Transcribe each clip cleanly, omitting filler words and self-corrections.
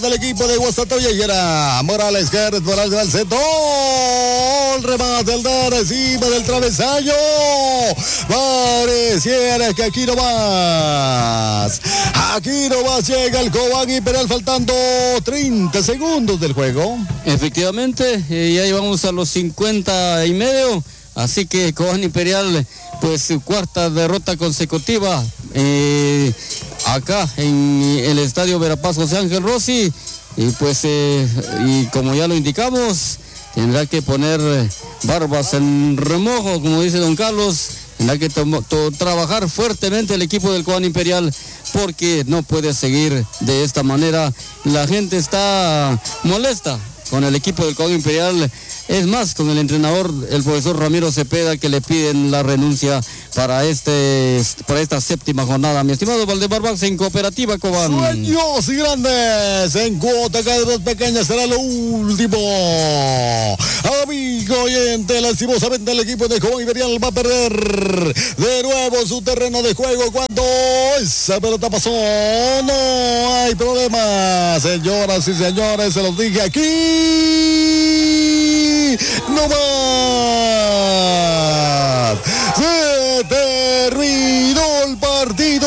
del equipo de Guastatoya y era Morales Jerez, Morales al centro, el remate el de encima del travesaño, pareciera que aquí nomás llega el Cobán Imperial faltando 30 segundos del juego. Efectivamente, ya llevamos a los 50 y medio, así que Cobán Imperial, pues su cuarta derrota consecutiva, acá en el estadio Verapaz José Ángel Rossi, y pues y como ya lo indicamos, tendrá que poner barbas en remojo, como dice don Carlos, tendrá que trabajar fuertemente el equipo del Cobán Imperial, porque no puede seguir de esta manera. La gente está molesta con el equipo del Cobán Imperial, es más, con el entrenador, el profesor Ramiro Cepeda, que le piden la renuncia para esta séptima jornada. Mi estimado Valdemar Bax en Cooperativa Cobán. Sueños y grandes en cuota, cada dos pequeñas será lo último. Amigo oyente, lastimosamente el equipo de Cobán Imperial va a perder de nuevo su terreno de juego cuando esa pelota pasó. No hay problema, señoras y señores, se los dije aquí. No más. Se terminó el partido.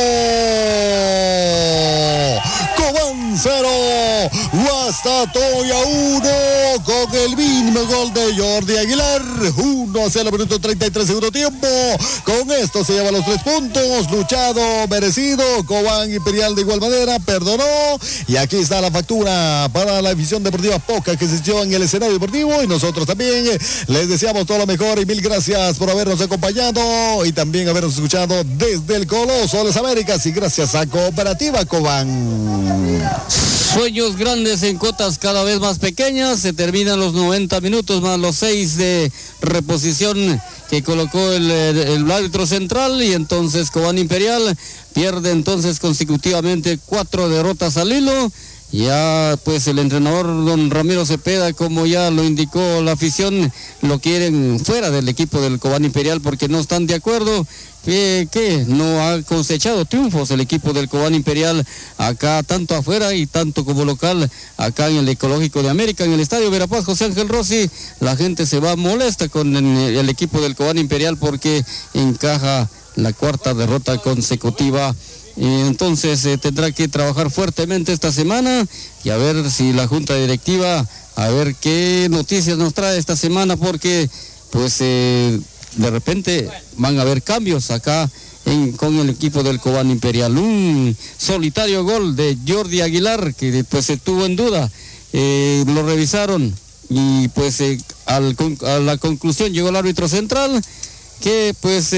Cobán 0, Guastatoya 1, con el mínimo gol de Jordi Aguilar. 1-0, minuto 33, segundo tiempo. Con esto se lleva los 3 puntos. Luchado, merecido. Cobán Imperial de igual manera perdonó. Y aquí está la factura para la afición deportiva Poca que asistió en el escenario deportivo. Y nosotros también les deseamos todo lo mejor y mil gracias por habernos acompañado y también habernos escuchado desde el Coloso de las Américas. Y gracias a Cooperativa Cobán. Sueños grandes en cotas cada vez más pequeñas. Se terminan los 90 minutos más los 6 de reposición que colocó el árbitro central, y entonces Cobán Imperial pierde entonces consecutivamente 4 derrotas al hilo. Ya pues el entrenador don Ramiro Cepeda, como ya lo indicó la afición, lo quieren fuera del equipo del Cobán Imperial porque no están de acuerdo, que no ha cosechado triunfos el equipo del Cobán Imperial acá, tanto afuera y tanto como local, acá en el Ecológico de América, en el estadio Verapaz José Ángel Rossi. La gente se va molesta con el equipo del Cobán Imperial porque encaja la cuarta derrota consecutiva. Y entonces tendrá que trabajar fuertemente esta semana y a ver si la junta directiva, a ver qué noticias nos trae esta semana, porque pues de repente van a haber cambios acá con el equipo del Cobán Imperial. Un solitario gol de Jordi Aguilar que pues se tuvo en duda, lo revisaron y pues a la conclusión llegó el árbitro central que pues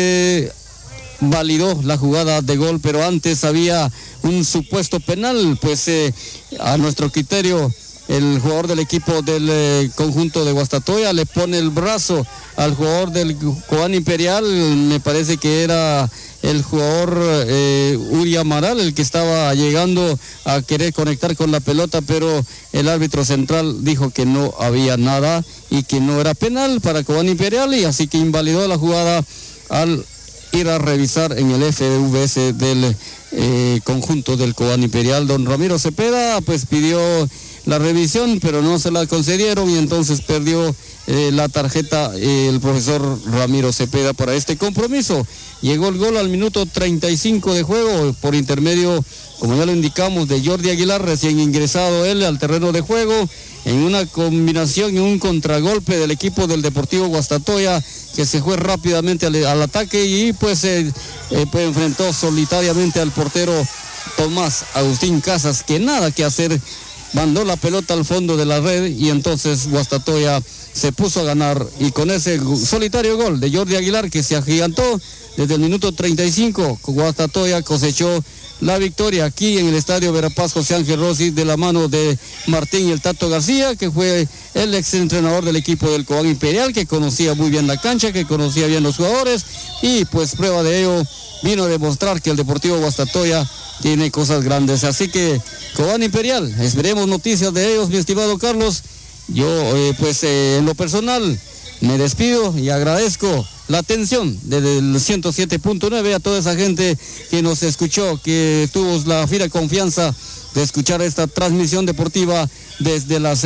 validó la jugada de gol, pero antes había un supuesto penal, pues a nuestro criterio el jugador del equipo del conjunto de Guastatoya le pone el brazo al jugador del Cobán Imperial. Me parece que era el jugador Uri Amaral el que estaba llegando a querer conectar con la pelota, pero el árbitro central dijo que no había nada y que no era penal para Cobán Imperial, y así que invalidó la jugada al ir a revisar en el FVS del conjunto del Cobán Imperial. Don Ramiro Cepeda pues pidió la revisión, pero no se la concedieron, y entonces perdió la tarjeta el profesor Ramiro Cepeda para este compromiso. Llegó el gol al minuto 35 de juego por intermedio, como ya lo indicamos, de Jordi Aguilar, recién ingresado él al terreno de juego, en una combinación, en un contragolpe del equipo del Deportivo Guastatoya, que se fue rápidamente al ataque y pues enfrentó solitariamente al portero Tomás Agustín Casas, que nada que hacer, mandó la pelota al fondo de la red, y entonces Guastatoya se puso a ganar, y con ese solitario gol de Jordi Aguilar, que se agigantó desde el minuto 35, Guastatoya cosechó la victoria aquí en el estadio Verapaz José Ángel Rossi, de la mano de Martín y el Tato García, que fue el ex entrenador del equipo del Cobán Imperial, que conocía muy bien la cancha, que conocía bien los jugadores, y pues prueba de ello vino a demostrar que el Deportivo Guastatoya tiene cosas grandes. Así que Cobán Imperial, esperemos noticias de ellos, mi estimado Carlos. Yo pues en lo personal me despido y agradezco la atención del 107.9 a toda esa gente que nos escuchó, que tuvo la fiera confianza de escuchar esta transmisión deportiva desde las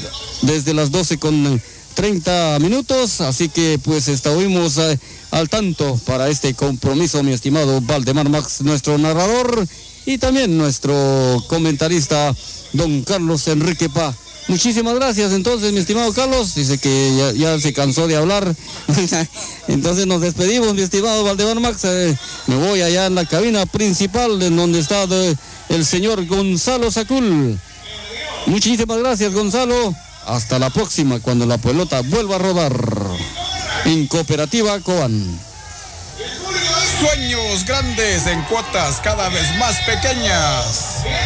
12:30. Así que pues estuvimos al tanto para este compromiso, mi estimado Valdemar Max, nuestro narrador, y también nuestro comentarista, don Carlos Enrique Pá. Muchísimas gracias entonces, mi estimado Carlos. Dice que ya se cansó de hablar. Entonces nos despedimos, mi estimado Valdemar Max. Me voy allá en la cabina principal, en donde está el señor Gonzalo Sacul. Muchísimas gracias, Gonzalo. Hasta la próxima, cuando la pelota vuelva a rodar en Cooperativa Cobán. Sueños grandes en cuotas cada vez más pequeñas.